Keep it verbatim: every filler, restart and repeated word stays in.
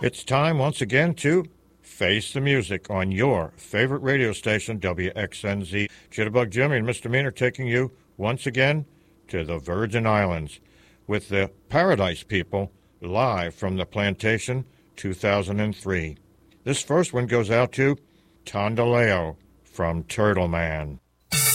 It's time once again to face the music on your favorite radio station, W X N Z. Jitterbug Jimmy and Mister Meaner taking you once again to the Virgin Islands with the Paradise People live from the Plantation two thousand three. This first one goes out to Tondaleo from Turtle Man.